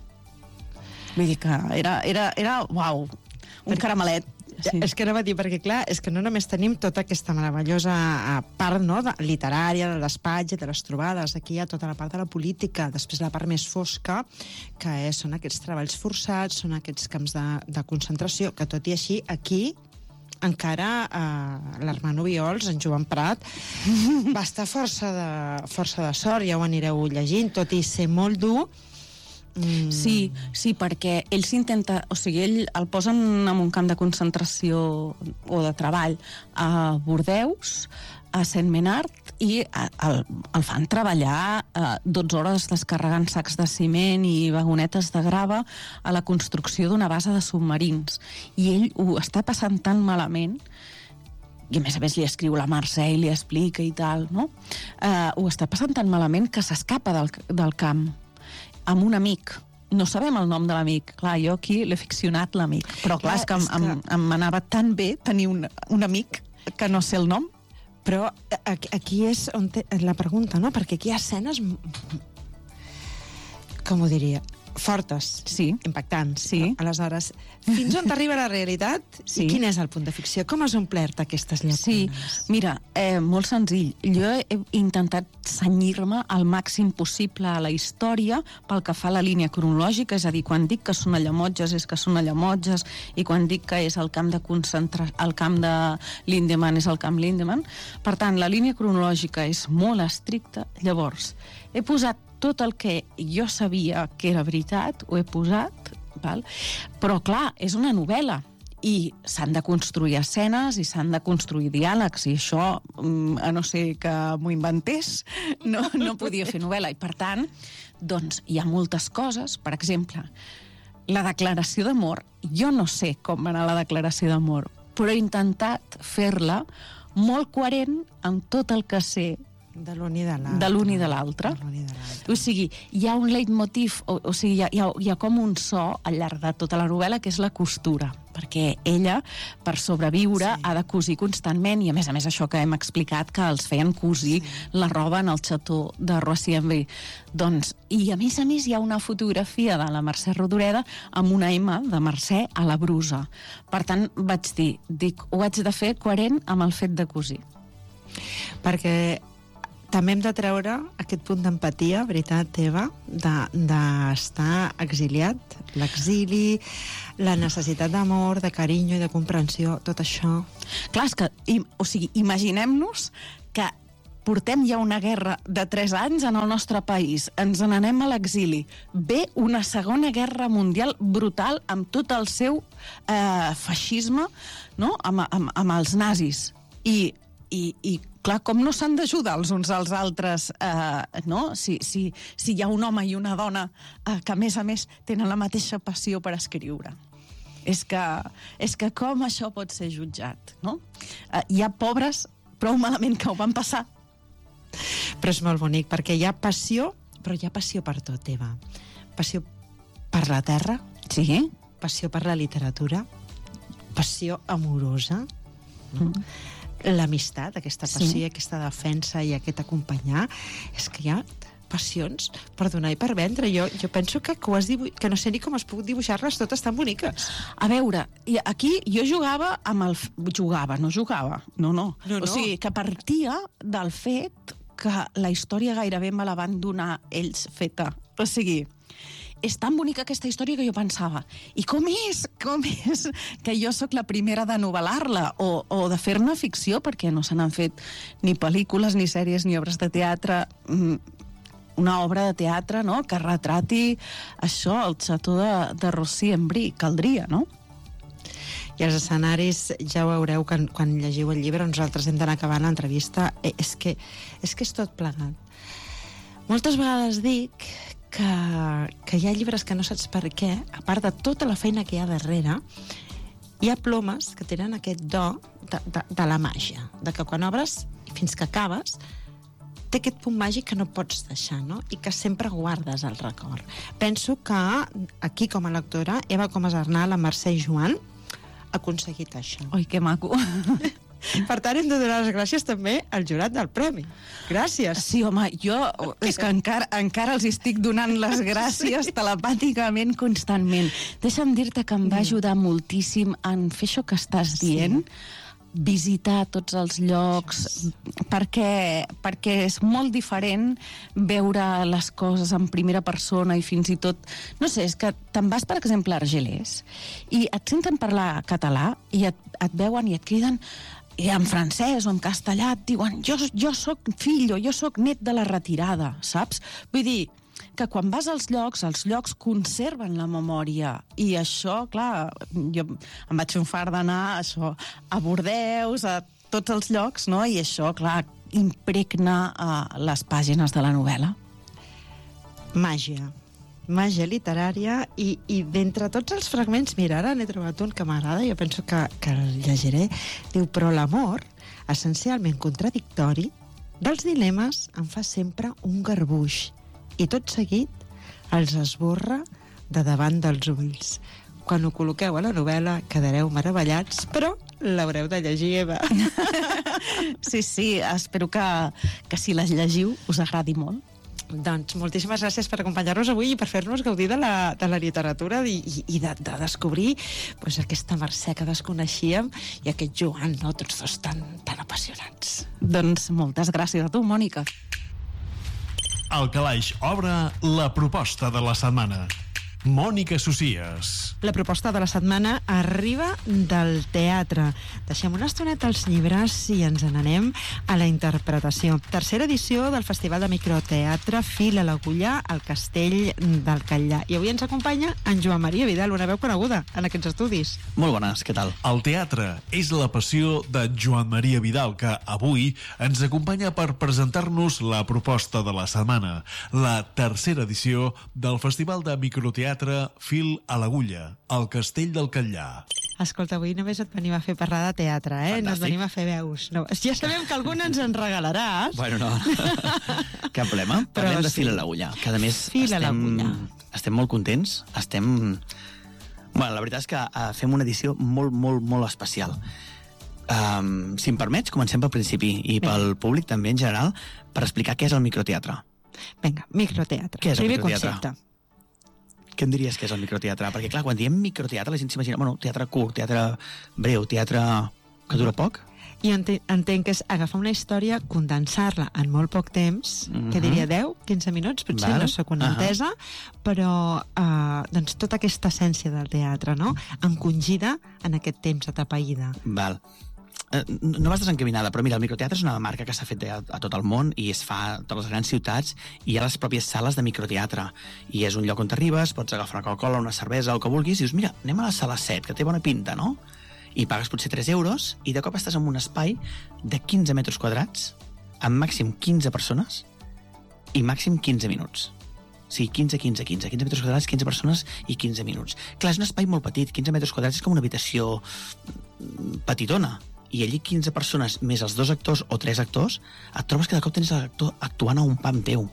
Vull dir que era, era, era uau, un caramelet.
Sí. És que anava a dir, perquè clar, és que no només tenim tota aquesta meravellosa part, no, de, literària, de despatx, de les trobades, aquí hi ha tota la part de la política, després la part més fosca, que és, són aquests treballs forçats, són aquests camps de, de concentració, que tot i així, aquí encara eh, l'Armand Obiols, en Joan Prat, va estar força de, força de sort, ja ho anireu llegint, tot i ser molt dur.
Mm. Sí, sí, perquè ell s'intenta... O sigui, ell el posen en un camp de concentració o de treball a Bordeus, a Saint-Ménard, i el, el fan treballar eh, dotze hores descarregant sacs de ciment i vagonetes de grava a la construcció d'una base de submarins. I ell ho està passant tan malament, i a més a més li escriu la Mercè i li explica i tal, no? Eh, ho està passant tan malament que s'escapa del, del camp amb un amic. No sabem el nom de l'amic. Clar, jo aquí l'he ficcionat, l'amic. Però clar, clar és que, és em, que... em anava tan bé tenir un, un amic que no sé el nom.
Però aquí és on té la pregunta, no? Perquè aquí hi ha escenes... Com ho diria? Fortes,
sí,
impactants.
Sí.
Aleshores, fins on t'arriba la realitat? Sí. I quin és el punt de ficció? Com has omplert aquestes llacunes?
Sí, mira, eh, molt senzill. Jo he intentat cenyir-me al màxim possible a la història pel que fa a la línia cronològica, és a dir, quan dic que són a Llemotges és que són a Llemotges, i quan dic que és el camp de concentra... el camp de Lindemann és el camp Lindemann. Per tant, la línia cronològica és molt estricta. Llavors, he posat tot el que jo sabia que era veritat, ho he posat, val? Però clar, és una novel·la, i s'han de construir escenes i s'han de construir diàlegs, i això, a no ser que m'ho inventés, no, no podia fer novel·la. I, per tant, doncs, hi ha moltes coses. Per exemple, la declaració d'amor. Jo no sé com va anar la declaració d'amor, però he intentat fer-la molt coherent amb tot el que sé
de l'un i de l'altre.
De l'un i de l'altre. O sigui, hi ha un leitmotiv, o, o sigui, hi ha, hi, ha, hi ha com un so al llarg de tota la novel·la, que és la costura, perquè ella, per sobreviure, sí. ha de cosir constantment, i a més a més això que hem explicat, que els feien cosir sí. la roba en el xató de Roissy-en-Brie. Doncs, i a més a més hi ha una fotografia de la Mercè Rodoreda amb una M de Mercè a la brusa. Per tant, vaig dir, dic, ho haig de fer coherent amb el fet de cosir.
Perquè també hem de treure aquest punt d'empatia, veritat, Eva, d'estar de, exiliat, l'exili, la necessitat d'amor, de carinyo i de comprensió, tot això.
Clar, és que, i, o sigui, imaginem-nos que portem ja una guerra de tres anys en el nostre país, ens n'anem a l'exili, ve una segona guerra mundial brutal amb tot el seu eh, feixisme, no? amb, amb, amb els nazis. I, i, i clar, com no s'han d'ajudar els uns als altres, eh, no? Si, si, si hi ha un home i una dona eh, que, a més a més, tenen la mateixa passió per escriure. És que, és que com això pot ser jutjat, no? Eh, hi ha pobres prou malament que ho van passar.
Però és molt bonic, perquè hi ha passió, però hi ha passió per tot, Eva. Passió per la terra,
sí.
Passió per la literatura, passió amorosa, no? Mm. L'amistat, aquesta passió, sí. aquesta defensa i aquest acompanyar, és que hi ha passions per donar i per vendre. Jo, jo penso que, que, ho has dibu... que no sé ni com es puc dibuixar-les totes tan boniques.
A veure, aquí jo jugava amb el... Jugava, no jugava. No, no. no, no. O sigui, que partia del fet que la història gairebé me la van donar ells feta. O sigui, és tan bonica aquesta història que jo pensava, i com és, com és que jo sóc la primera de novel·lar-la o, o de fer-ne ficció, perquè no se n'han fet ni pel·lícules, ni sèries, ni obres de teatre, una obra de teatre, no?, que retrati això, el xató de, de Roissy-en-Brie, caldria, no?
I els escenaris, ja ho veureu quan, quan llegiu el llibre, nosaltres hem d'anar acabant l'entrevista, és que, és que és tot plegat. Moltes vegades dic que, que hi ha llibres que no saps per què, a part de tota la feina que hi ha darrere, hi ha plomes que tenen aquest do de, de, de la màgia, de que quan obres i fins que acabes, té aquest punt màgic que no pots deixar, no? I que sempre guardes el record. Penso que aquí, com a lectora, Eva Comas Arnal, la Mercè Joan, ha aconseguit això.
Oi, que maco!
Per tant, hem de donar les gràcies també al jurat del premi. Gràcies.
Sí, home, jo és que encara, encara els estic donant les gràcies sí. telepàticament constantment. Deixa'm dir-te que em va ajudar moltíssim en fer això que estàs dient, sí. visitar tots els llocs, perquè, perquè és molt diferent veure les coses en primera persona i fins i tot... No sé, és que te'n vas, per exemple, a Argelers i et senten parlar català i et, et veuen i et criden i en francès o en castellà et diuen jo, jo soc fill o jo soc net de la retirada, saps? Vull dir que quan vas als llocs, els llocs conserven la memòria i això, clar, jo em vaig fer un fart d'anar això, a Bordeus, a tots els llocs, no? I això, clar, impregna uh, les pàgines de la novel·la.
Màgia. Màgia literària i, i d'entre tots els fragments, mira, ara n'he trobat un que m'agrada, jo penso que, que el llegiré. Diu, però l'amor, essencialment contradictori, dels dilemes en fa sempre un garbuix i tot seguit els esborra de davant dels ulls. Quan ho col·loqueu a la novel·la quedareu meravellats, però l'haureu de llegir, Eva.
Sí, sí, espero que, que si les llegiu us agradi molt.
Doncs moltíssimes gràcies per acompanyar-nos avui i per fer-nos gaudir de la, de la literatura i, i de, de descobrir pues, aquesta Mercè que desconeixíem i aquest Joan, no? Tots dos tan, tan apassionants.
Doncs moltes gràcies a tu, Mònica.
El Calaix obre la proposta de la setmana. Mònica Socias.
La proposta de la setmana arriba del teatre. Deixem una estoneta als llibres i ens n'anem a la interpretació. Tercera edició del Festival de Microteatre Fil a l'Agulla al Castell del Catllar. I avui ens acompanya en Joan Maria Vidal, una veu coneguda en aquests estudis.
Molt bones, què tal?
El teatre és la passió de Joan Maria Vidal, que avui ens acompanya per presentar-nos la proposta de la setmana, la tercera edició del Festival de Microteatre Fil a l'Agulla, al Castell del Catllar.
Escolta, avui només et venim a fer parlar de teatre, eh?
Fantàstic.
No et venim a fer veus. No. Ja sabem que alguna ens en regalaràs.
Bueno, no. Cap problema.
Però
Parlem de
sí.
Fil a l'Agulla, que a més
Fil a
estem,
l'Agulla.
estem molt contents. Estem... Bueno, la veritat és que uh, fem una edició molt, molt, molt especial. Um, si em permets, comencem pel principi i pel públic també en general, per explicar què és el microteatre.
Vinga, microteatre.
Què és el
Primer
microteatre?
concepte.
Què em diries que és el microteatre? Perquè, clar, quan diem microteatre, la gent s'imagina, bueno, teatre curt, teatre breu, teatre que dura poc.
Jo ente- entenc que és agafar una història, condensar-la en molt poc temps,
Mhm.
que diria deu, quinze minuts, potser,
Val.
no sóc una
Ahà.
entesa, però eh, doncs tota aquesta essència del teatre, no?, encongida en aquest temps atapeïda.
Val. Eh, No vas desencaminada, però mira, el microteatre és una marca que s'ha fet a, a tot el món i es fa a totes les grans ciutats i hi ha les pròpies sales de microteatre. I és un lloc on t'arribes, pots agafar una Coca-Cola, una cervesa, el que vulguis, i dius, mira, anem a la sala set, que té bona pinta, no? I pagues potser tres euros i de cop estàs en un espai de quinze metres quadrats, amb màxim quinze persones i màxim quinze minuts. Sí, quinze, quinze, quinze. quinze metres quadrats, quinze persones i quinze minuts. Clar, és un espai molt petit. quinze metres quadrats és com una habitació mm, petitona. I allí quinze persones més els dos actors o tres actors, et trobes que de cop tens l'actor actuant a un pam teu.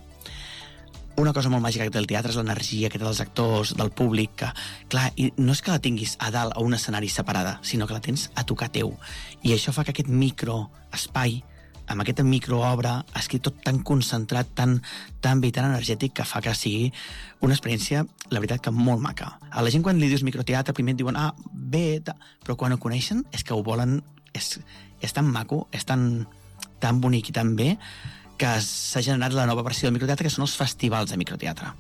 Una cosa molt màgica que té el teatre és l'energia que té dels actors, del públic, que, clar, i no és que la tinguis a dalt a un escenari separada, sinó que la tens a tocar teu. I això fa que aquest microespai, amb aquesta microobra, es quedi tot tan concentrat, tan, tan bé i tan energètic, que fa que sigui una experiència, la veritat, que molt maca. A la gent, quan li dius microteatre, primer et diuen, ah, bé, ta... però quan ho coneixen és que ho volen... És, és tan maco, és tan, tan bonic i tan bé, que s'ha generat la nova versió del microteatre, que són els festivals de microteatre.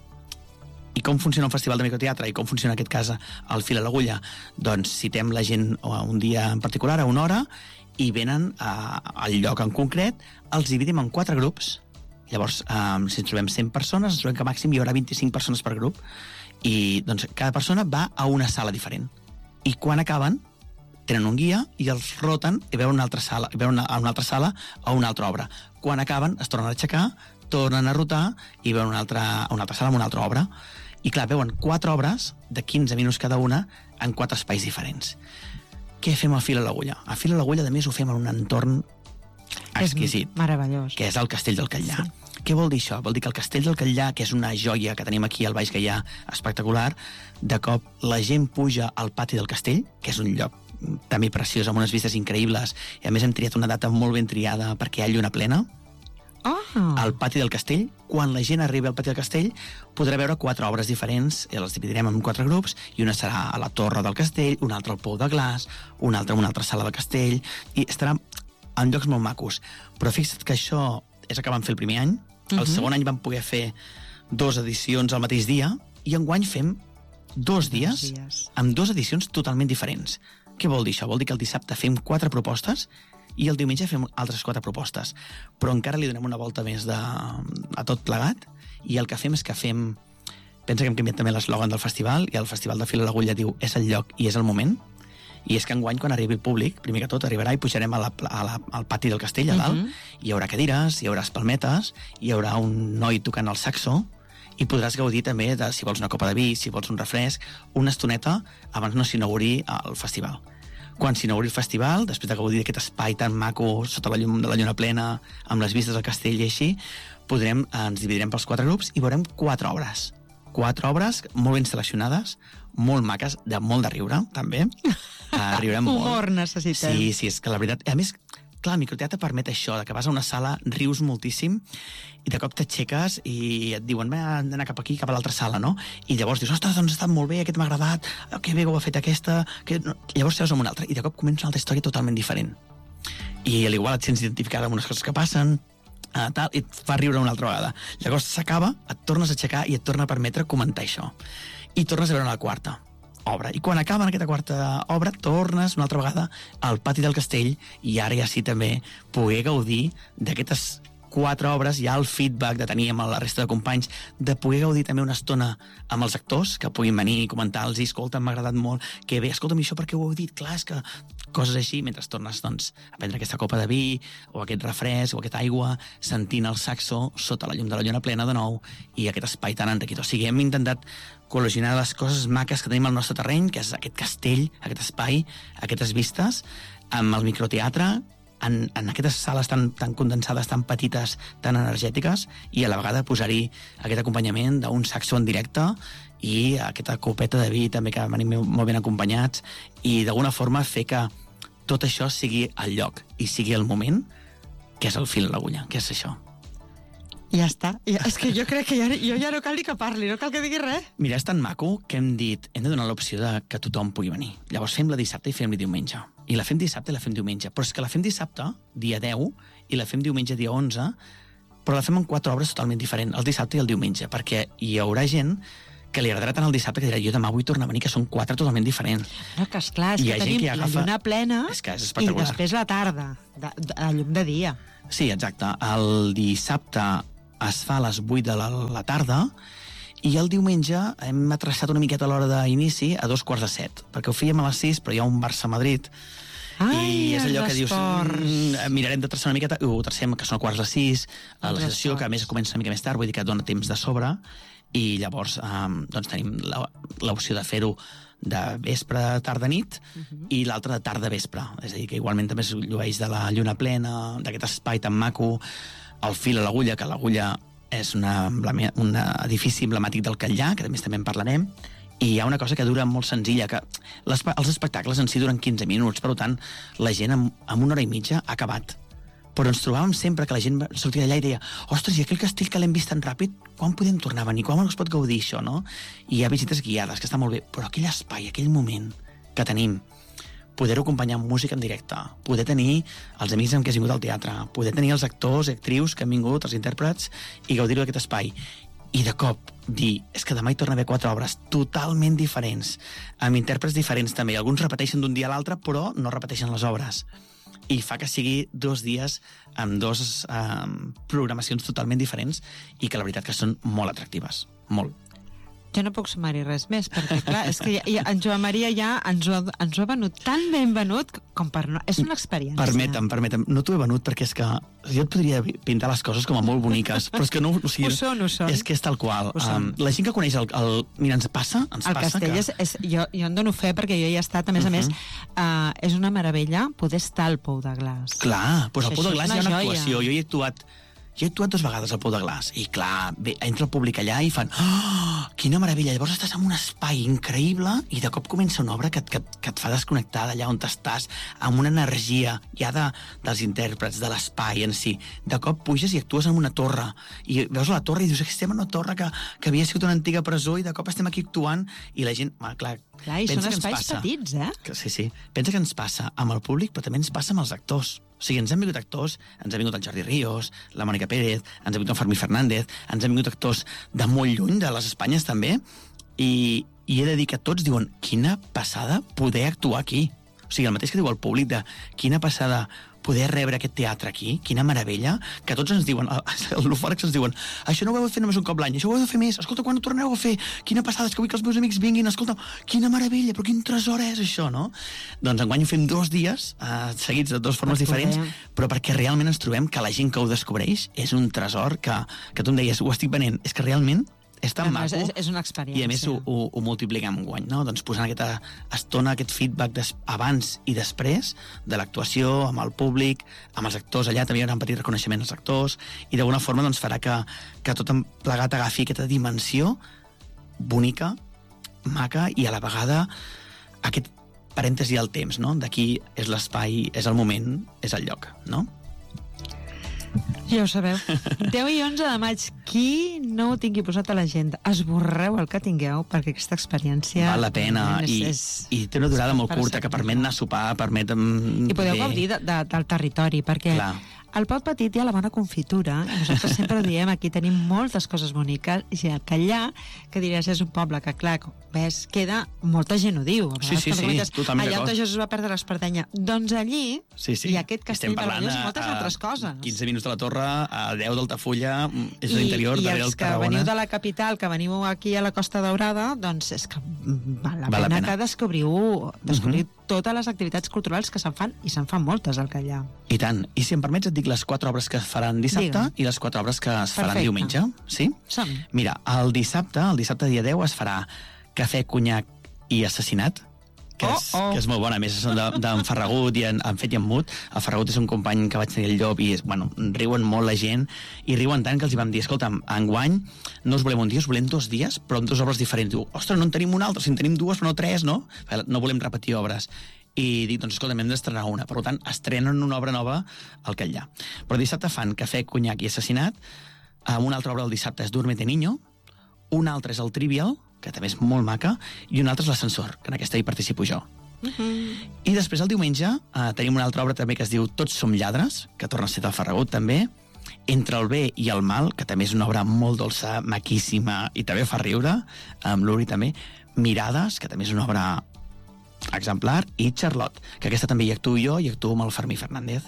I com funciona un festival de microteatre i com funciona, en aquest cas, el Fil a l'Agulla? Doncs citem la gent un dia en particular, a una hora, i venen a, al lloc en concret, els dividim en quatre grups. Llavors, eh, si ens trobem cent persones, ens trobem que màxim hi haurà vint-i-cinc persones per grup, i doncs cada persona va a una sala diferent. I quan acaben, tenen un guia i els roten i veuen una altra sala, i veuen una, a una altra sala o una altra obra. Quan acaben, es tornen a aixecar, tornen a rotar i veuen una altra, una altra sala amb una altra obra. I clar, veuen quatre obres de quinze minuts cada una en quatre espais diferents. Què fem a Fil a l'Agulla? A Fil a l'Agulla, a més, ho fem en un entorn exquisit,
És meravellós.
que és el Castell del Catllar.
Sí.
Què vol dir això? Vol dir que el Castell del Catllar, que és una joia que tenim aquí al Baix Gaià espectacular, de cop la gent puja al pati del castell, que és un lloc també preciós, amb unes vistes increïbles, i a més hem triat una data molt ben triada perquè hi ha lluna plena.
Oh!
Al pati del castell, quan la gent arribi al pati del castell, podrà veure quatre obres diferents, i les dividirem en quatre grups, i una serà a la torre del castell, una altra al pou de glaç, una altra en una altra sala del castell, i estarà en llocs molt macos. Però fixa't que això és el que vam fer el primer any. El
Mhm.
segon any vam poder fer dues edicions al mateix dia, i enguany fem dos dies
dies.
amb dues edicions totalment diferents. Què vol dir això? Vol dir que el dissabte fem quatre propostes i el diumenge fem altres quatre propostes. Però encara li donem una volta més de, a tot plegat, i el que fem és que fem... Pensa que hem canviat també l'eslògan del festival, i el Festival de Fil a l'Agulla diu és el lloc i és el moment, i és que enguany, quan arribi el públic, primer que tot arribarà i pujarem a la, a la, al pati del castell, a dalt,
Mhm.
hi haurà cadires, hi haurà espalmetes, hi haurà un noi tocant el saxo, i podràs gaudir també de, si vols una copa de vi, si vols un refresc, una estoneta abans no s'inauguri el festival. Quan s'inauguri el festival, després de gaudir d'aquest espai tan maco sota la llum de la lluna plena, amb les vistes del castell i així, podrem, ens dividirem pels quatre grups i veurem quatre obres. Quatre obres molt ben seleccionades, molt maques, de molt de riure, també. Uh, riurem molt.
Humor necessitem.
Sí, sí, és que la veritat... A més, clar, el microteatre permet això, de que vas a una sala, rius moltíssim, i de cop t'aixeques i et diuen, hem d'anar cap aquí, cap a l'altra sala, no? I llavors dius, ostres, doncs ha estat molt bé, aquest m'ha agradat, oh, que bé que ho ha fet aquesta... Que... Llavors seus amb una altra, i de cop comença una altra història totalment diferent. I a l'igual et sents identificada amb unes coses que passen, uh, tal, i et fa riure una altra vegada. Llavors s'acaba, et tornes a aixecar i et torna a permetre comentar això. i tornes a veure la quarta obra. I quan acaben aquesta quarta obra, tornes una altra vegada al pati del castell i ara ja sí també poder gaudir d'aquestes quatre obres, ja el feedback de tenir amb la resta de companys, de poder gaudir també una estona amb els actors, que puguin venir i comentar-los, escolta, m'ha agradat molt, que bé, escolta'm, això per què ho heu dit? Clar, és que coses així, mentre tornes doncs, a prendre aquesta copa de vi, o aquest refresc, o aquesta aigua, sentint el saxo sota la llum de la lluna plena de nou, i aquest espai tan enriquit. O sigui, hem intentat col·leginar les coses maques que tenim al nostre terreny, que és aquest castell, aquest espai, aquestes vistes, amb el microteatre, en, en aquestes sales tan, tan condensades, tan petites, tan energètiques, i a la vegada posar-hi aquest acompanyament d'un saxo en directe i aquesta copeta de vi també, que venim molt ben acompanyats, i d'alguna forma fer que tot això sigui el lloc i sigui el moment, que és el fil a l'agulla, que és això.
Ja està. Ja, és que jo crec que ja, jo ja no cal ni que parli, no cal que digui res.
Mira, és tan maco que hem dit, hem de donar l'opció de que tothom pugui venir. Llavors fem-la dissabte i fem-la diumenge. I la fem dissabte i la fem diumenge. Però és que la fem dissabte, dia deu, i la fem diumenge, dia onze, però la fem en quatre obres totalment diferents, el dissabte i el diumenge, perquè hi haurà gent que li agradarà tant el dissabte que dirà, jo demà vull tornar a venir, que són quatre totalment diferents.
No, que esclar, és
I
que tenim
que agafa...
la lluna plena
és que és
i
espectacular.
després la tarda, de, de, la llum de dia.
Sí, exacte. El dissabte es fa a les vuit de la, la tarda i el diumenge hem atreçat una miqueta l'hora d'inici a dos quarts de set, perquè ho fèiem a les sis, però hi ha un Barça-Madrid.
Ai,
I és allò que dius,
mm,
mirarem de traçar una miqueta, i ho tracem, que són a quarts de sis, a la sessió, que a més comença una mica més tard, vull dir que dona temps de sobre, i llavors um, doncs tenim l'opció de fer-ho de vespre, tarda, nit, uh -huh. i l'altre de tarda, vespre. És a dir, que igualment també es llueix de la lluna plena, d'aquest espai tan maco, el fil a l'agulla, que l'agulla és una, un edifici emblemàtic del Catllar, que també també en parlarem, i hi ha una cosa que dura molt senzilla, que les, els espectacles en si duren quinze minuts, per tant, la gent en, en una hora i mitja ha acabat. Però ens trobàvem sempre que la gent sortia d'allà i deia, ostres, i aquell castell que l'hem vist tan ràpid, quan podem tornar a venir? Quan es pot gaudir això, no? I hi ha visites guiades, que està molt bé, però aquell espai, aquell moment que tenim, poder-ho acompanyar amb música en directe, poder tenir els amics amb què has vingut al teatre, poder tenir els actors i actrius que han vingut, els intèrprets, i gaudir-ho d'aquest espai. I de cop dir, és que demà hi torna a haver quatre obres totalment diferents, amb intèrprets diferents també. Alguns repeteixen d'un dia a l'altre, però no repeteixen les obres. I fa que sigui dos dies amb dos eh, programacions totalment diferents i que la veritat que són molt atractives. Molt.
Jo no puc sumar-hi res més, perquè, clar, és que ja, ja, en Joan Maria ja ens ho, ha, ens ho ha venut tan ben venut com per no... És una experiència.
Permetem, permetem. No t'ho he venut perquè és que jo et podria pintar les coses com a molt boniques, però és que no... O sigui,
ho són, ho són.
És que és tal qual. Um, la gent que coneix el, el... Mira, ens passa, ens
el
passa
castell
que...
és, és, jo, jo en dono fe perquè jo hi he estat, a més uh -huh. a més, uh, és una meravella poder estar al Pou de Glaç.
Clar, doncs al Pou de Glaç hi ha una
joia.
actuació. Jo hi he actuat... Jo he actuat dues vegades al Pou de Glaç i, clar, bé, entra el públic allà i fan oh, quina meravella, llavors estàs en un espai increïble i de cop comença una obra que, que, que et fa desconnectar d'allà on estàs, amb una energia ja de, dels intèrprets, de l'espai en si. De cop puges i actues en una torre i veus la torre i dius que estem en una torre que, que havia sigut una antiga presó i de cop estem aquí actuant i la gent, ah, clar,
clar, i són espais petits, eh?
Que, sí, sí. Pensa que ens passa amb el públic, però també ens passa amb els actors. O sigui, ens han vingut actors, ens ha vingut el Jordi Ríos, la Mònica Pérez, ens ha vingut el Fermí Fernández, ens han vingut actors de molt lluny, de les Espanyes també, i, i he de dir que tots diuen quina passada poder actuar aquí. O sigui, el mateix que diu el públic de quina passada poder rebre aquest teatre aquí, quina meravella, que tots ens diuen, l'Ufòrex ens diuen, això no ho heu de fer només un cop l'any, això ho heu de fer més, escolta, quan ho torneu a fer? Quina passada, és que vull que els meus amics vinguin, escolta, quina meravella, però quin tresor és això, no? Doncs enguany ho fem dos dies, eh, seguits de dues formes diferents, però perquè realment ens trobem que la gent que ho descobreix és un tresor que, que tu em deies, ho estic venent, és que realment és tan
no,
maco.
És, és una experiència.
I a més ho, ho, ho multipliquem en guany, no? Doncs posant aquesta estona, aquest feedback des, abans i després de l'actuació, amb el públic, amb els actors, allà també hi haurà un petit reconeixement als actors, i d'alguna forma doncs, farà que, que tot plegat agafi aquesta dimensió bonica, maca, i a la vegada aquest parèntesi al temps, no? D'aquí és l'espai, és el moment, és el lloc, no?
Ja ho sabeu. deu i onze de maig. Qui no ho tingui posat a l'agenda? Esborreu el que tingueu, perquè aquesta experiència...
Val la pena.
És,
I,
és,
I té una durada molt curta, que permet anar a sopar, permet...
I podeu
bé.
gaudir de, de, del territori, perquè
Clar.
Al pot petit hi ha la bona confitura, i nosaltres sempre ho diem, aquí tenim moltes coses boniques, i el Catllà, que diries és un poble que, clar, ves, queda, molta gent ho diu.
Sí, sí, sí, totalment
allà
d'acord.
on Jesús va perdre l'Espardenya. Doncs allí
Sí, sí.
hi ha aquest castell meravellós i moltes
a,
altres coses.
quinze minuts de la Torre, a deu d'Altafulla, és
I,
l'interior,
i
darrere
els
el
que
Tarragona.
veniu de la capital, que veniu aquí a la Costa Daurada, doncs és que val la
Val la
pena,
pena.
que descobriu, descobriu
Mhm.
totes les activitats culturals que se'n fan, i se'n fan moltes al Catllà.
I tant. I si em permets et dic les quatre obres que es faran dissabte
Digue'm.
i les quatre obres que es faran
Perfecte.
diumenge. Sí?
Som-hi.
Mira, el dissabte, el dissabte dia deu, es farà Cafè, conyac i assassinat, que és,
Oh, oh.
que és molt bona. A més, són de- d'en Ferragut i en, en Fet i en Mut. El Ferragut és un company que vaig tenir al Llop i, és, bueno, riuen molt la gent, i riuen tant que els hi vam dir, escolta, enguany no us volem un dia, us volem dos dies, però amb dues obres diferents. Diu, ostres, no en tenim una altra, si en tenim dues, però no tres, no? No volem repetir obres. I dic, doncs escolta, hem d'estrenar una. Per tant, estrenen una obra nova al Catllà. Però dissabte fan Cafè, conyac i assassinat. Una altra obra del dissabte és Duérmete niño. Una altra és el Trivial, que també és molt maca, i una altra és l'Ascensor, que en aquesta hi participo jo.
Uh-huh.
I després, el diumenge, eh, tenim una altra obra també que es diu Tots som lladres, que torna a ser del Ferragut també, Entre el bé i el mal, que també és una obra molt dolça, maquíssima, i també fa riure, amb l'Uri també, Mirades, que també és una obra exemplar, i Charlotte, que aquesta també hi actuo jo, i actuo amb el Fermí Fernández.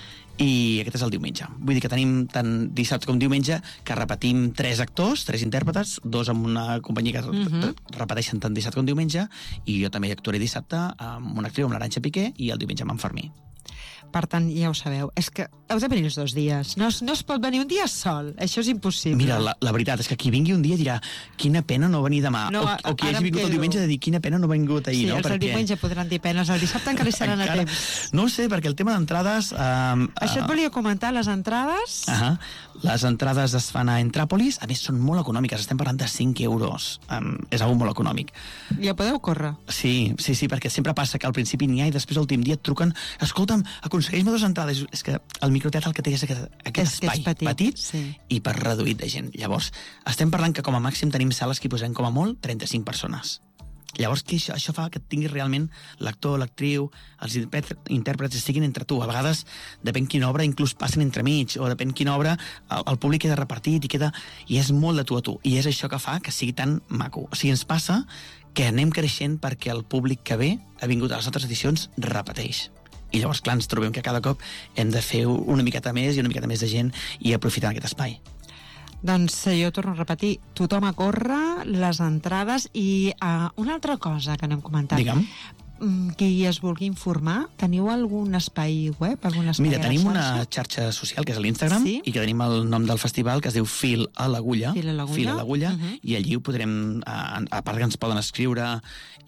I aquest és el diumenge. Vull dir que tenim tant dissabte com diumenge que repetim tres actors, tres intèrpretes, dos amb una companyia que
Mhm.
repeteixen tant dissabte com diumenge, i jo també hi actuaré dissabte amb una actriu, amb l'Arantxa Piqué, i el diumenge amb en Fermí.
Per tant, ja ho sabeu, és que heu de venir els dos dies. No, es- no es pot venir un dia sol, això és impossible.
Mira, la, la veritat és que qui vingui un dia dirà quina pena no venir demà,
No,
o,
a-
o qui
ara
hagi
em
vingut el
quedo.
diumenge de dir quina pena no ha vingut ahir,
Sí,
no?
els del diumenge podran dir penes, el dissabte encara hi seran a
Encara-
temps.
No ho sé, perquè el tema d'entrades... Eh,
Això et volia comentar, les entrades...
Uh Les entrades es fan a Entràpolis, a més són molt econòmiques, estem parlant de cinc euros, um, és algo molt econòmic.
Ja podeu córrer.
Sí, sí, sí, perquè sempre passa que al principi n'hi ha i després l'últim dia et truquen, escolta'm, aconsegueix-me dues entrades. És que el microteatre el que té és aquest, aquest
És que és
espai
petit,
petit
sí.
i per reduït de gent. Llavors, estem parlant que com a màxim tenim sales que hi posem com a molt trenta-cinc persones. Llavors, que això, això fa que tinguis realment l'actor, l'actriu, els intèrprets, intèrprets estiguin entre tu. A vegades, depèn quina obra, inclús passen entremig, o depèn quina obra, el, el públic queda repartit i queda... I és molt de tu a tu. I és això que fa que sigui tan maco. O sigui, ens passa que anem creixent perquè el públic que ve ha vingut a les altres edicions repeteix. I llavors, clar, ens trobem que cada cop hem de fer una miqueta més i una miqueta més de gent i aprofitar aquest espai.
Doncs jo torno a repetir, tothom a córrer, les entrades i uh, una altra cosa que no hem comentat.
Digue'm.
Mm, Qui es vulgui informar, teniu algun espai web? Algun espai
Mira,
a la
tenim
xarxa?
una xarxa social, que és l'Instagram,
Sí.
i que tenim el nom del festival, que es diu Fil a l'agulla.
Fil a l'agulla.
Fil a l'agulla,
Uh -huh.
i allí ho podrem, a, a part que ens poden escriure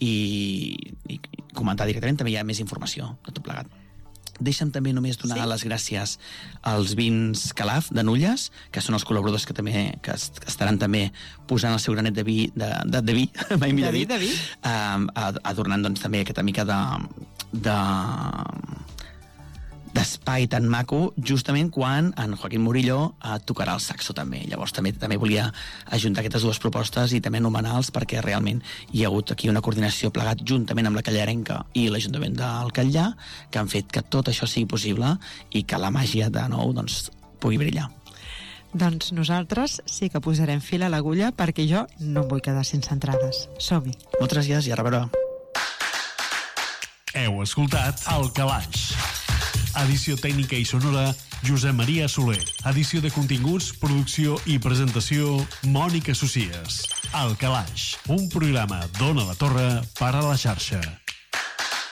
i, i comentar directament, també hi ha més informació de tot plegat. Deixa'm també només donar
Sí.
les gràcies als vins Calaf de Nulles, que són els col·laboradors que també que est- estaran també posant el seu granet de vi, de, de, de vi, mai millor
De vi,
dit,
de vi.
um, adornant doncs, també aquesta mica de, de d'espai tan maco, justament quan en Joaquim Murillo eh, tocarà el saxo també. Llavors també també volia ajuntar aquestes dues propostes i també anomenar-los perquè realment hi ha hagut aquí una coordinació plegat juntament amb la Callarenca i l'Ajuntament del Catllà, que han fet que tot això sigui possible i que la màgia de nou doncs, pugui brillar.
Doncs nosaltres sí que posarem fil a l'agulla perquè jo no em vull quedar sense entrades. Som-hi.
Moltes gràcies i a reveure.
Heu escoltat El Calaix. Edició tècnica i sonora, Josep Maria Soler. Edició de continguts, producció i presentació, Mònica Socies. El Calaix, un programa d'Ona la Torre per a la xarxa.